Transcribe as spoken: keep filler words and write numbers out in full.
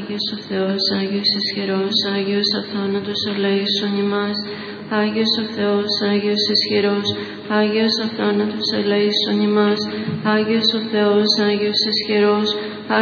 Άγιος ο Θεός, Άγιος ισχυρός, Άγιος αθάνατος ελέησον ημάς. Άγιος ο Θεός, Άγιος ισχυρός, Άγιος αθάνατος ελέησον ημάς. Άγιος ο Θεός, Άγιος ισχυρός,